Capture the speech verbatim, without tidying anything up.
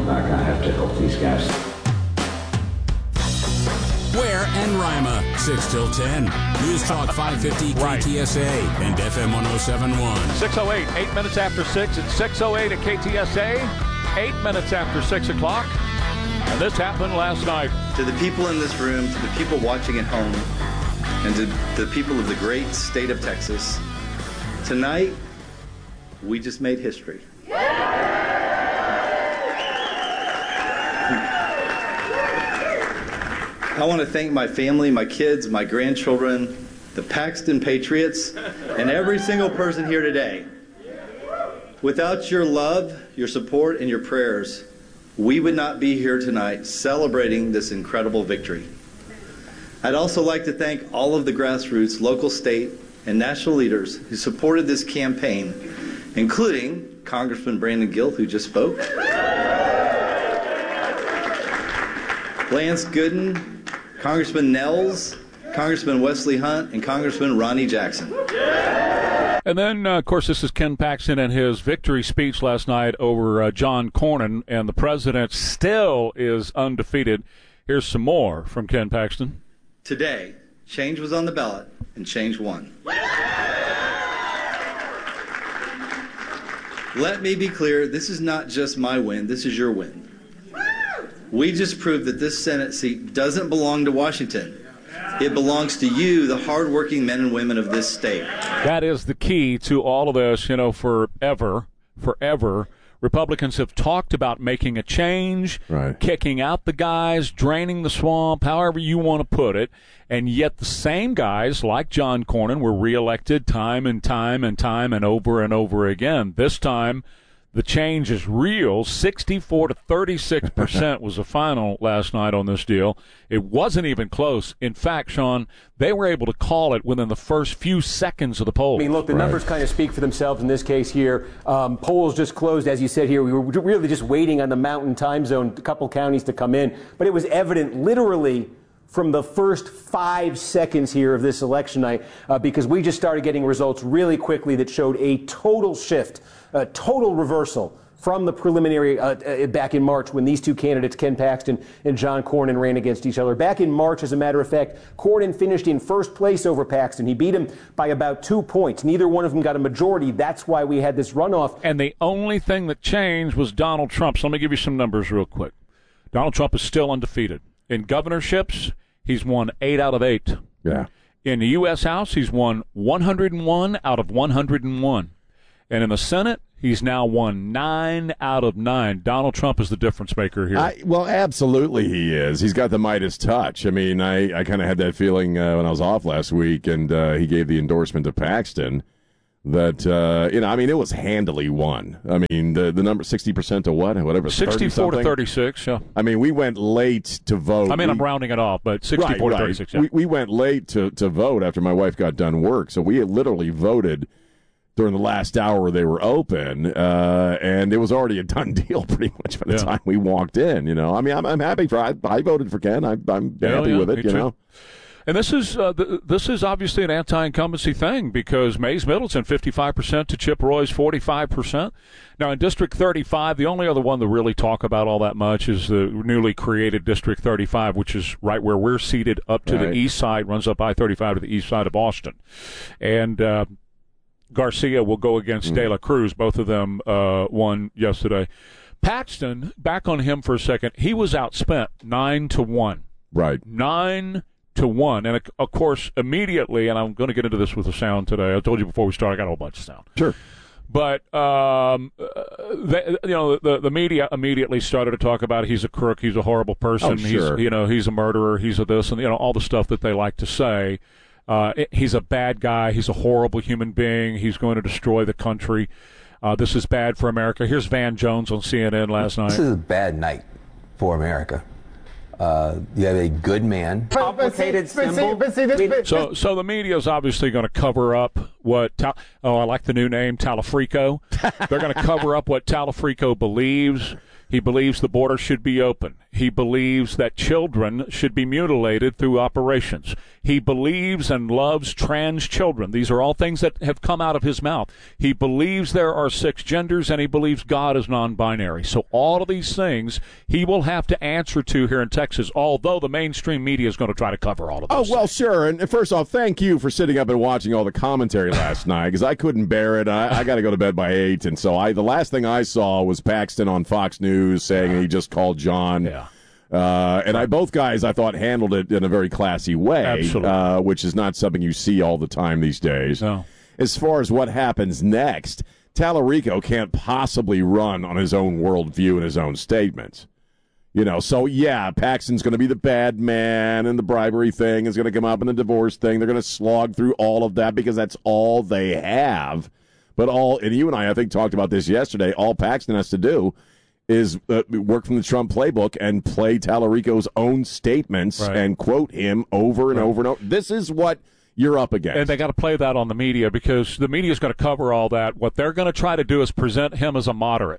back. I have to help these guys. Ware and Rima, six till ten. News Talk five fifty K T S A and F M one oh seven point one. six oh eight, eight minutes after six. It's six oh eight at K T S A, eight minutes after six o'clock. And this happened last night. To the people in this room, to the people watching at home, and to the people of the great state of Texas, tonight, we just made history. I want to thank my family, my kids, my grandchildren, the Paxton Patriots, and every single person here today. Without your love, your support, and your prayers, we would not be here tonight celebrating this incredible victory. I'd also like to thank all of the grassroots, local, state, and national leaders who supported this campaign, including Congressman Brandon Gilth, who just spoke, Lance Gooden, Congressman Nels, Congressman Wesley Hunt, and Congressman Ronnie Jackson. And then, uh, of course, this is Ken Paxton and his victory speech last night over uh, John Cornyn, and the president still is undefeated. Here's some more from Ken Paxton. Today, change was on the ballot, and change won. Let me be clear, this is not just my win, this is your win. We just proved that this Senate seat doesn't belong to Washington. It belongs to you, the hardworking men and women of this state. That is the key to all of this, you know, forever, forever. Republicans have talked about making a change, right, kicking out the guys, draining the swamp, however you want to put it, and yet the same guys, like John Cornyn, were reelected time and time and time and over and over again. This time, the change is real. sixty-four to thirty-six percent was the final last night on this deal. It wasn't even close. In fact, Sean, they were able to call it within the first few seconds of the poll. I mean, look, the right. numbers kind of speak for themselves in this case here. Um, polls just closed, as you said here. We were really just waiting on the Mountain Time Zone, a couple counties to come in. But it was evident literally from the first five seconds here of this election night, uh, because we just started getting results really quickly that showed a total shift, a total reversal from the preliminary uh, uh, back in March when these two candidates, Ken Paxton and John Cornyn, ran against each other. Back in March, as a matter of fact, Cornyn finished in first place over Paxton. He beat him by about two points. Neither one of them got a majority. That's why we had this runoff. And the only thing that changed was Donald Trump. So let me give you some numbers real quick. Donald Trump is still undefeated. In governorships, he's won eight out of eight. Yeah. In the U S House, he's won one hundred one out of one hundred one. And in the Senate, he's now won nine out of nine. Donald Trump is the difference maker here. I, well, absolutely he is. He's got the Midas touch. I mean, I, I kind of had that feeling uh, when I was off last week, and uh, he gave the endorsement to Paxton that, uh, you know, I mean, it was handily won. I mean, the the number sixty percent to what? Whatever. sixty-four to thirty-six, yeah. I mean, we went late to vote. I mean, we, I'm rounding it off, but sixty-four right, to thirty-six, right. yeah. We, we went late to, to vote after my wife got done work, so we had literally voted during the last hour they were open, uh, and it was already a done deal pretty much by the yeah. time we walked in, you know. I mean, I'm, I'm happy for I, I voted for Ken. I, I'm yeah, happy yeah, with it, you too. know. And this is uh, th- this is obviously an anti-incumbency thing because Mays Middleton fifty-five percent to Chip Roy's forty-five percent. Now in District thirty-five, the only other one to really talk about all that much is the newly created District thirty-five, which is right where we're seated up to right. the east side, runs up I thirty-five to the east side of Austin. And uh, Garcia will go against mm. De La Cruz. Both of them uh, won yesterday. Paxton, back on him for a second, he was outspent nine to one. Right. Nine to one. And, of course, immediately, and I'm going to get into this with the sound today. I told you before we started, I got a whole bunch of sound. Sure. But, um, they, you know, the, the media immediately started to talk about he's a crook, he's a horrible person, oh, sure. he's, you know, he's a murderer, he's a this, and, you know, all the stuff that they like to say. Uh, he's a bad guy, he's a horrible human being, he's going to destroy the country. Uh, this is bad for America. Here's Van Jones on C N N last night. This is a bad night for America. Uh, you have a good man. Complicated symbol. But see, but see, but, so, so the media is obviously going to cover up what. Ta- oh, I like the new name, Talafrico. They're going to cover up what Talafrico believes. He believes the border should be open. He believes that children should be mutilated through operations. He believes and loves trans children. These are all things that have come out of his mouth. He believes there are six genders, and he believes God is non-binary. So all of these things he will have to answer to here in Texas, although the mainstream media is going to try to cover all of this. Oh, well, sure. And first off, thank you for sitting up and watching all the commentary last night, because I couldn't bear it. I, I got to go to bed by eight, and so I the last thing I saw was Paxton on Fox News saying he just called John. Yeah. Uh, and I both guys, I thought, handled it in a very classy way, Absolutely. Uh, which is not something you see all the time these days. No. As far as what happens next, Tallarico can't possibly run on his own worldview and his own statements. You know, so yeah, Paxton's going to be the bad man, and the bribery thing is going to come up, and the divorce thing. They're going to slog through all of that because that's all they have. But all, and you and I, I think, talked about this yesterday, all Paxton has to do is uh, work from the Trump playbook and play Tallarico's own statements right. and quote him over and right. over and over. This is what you're up against. And they got to play that on the media, because the media is going to cover all that. What they're going to try to do is present him as a moderate.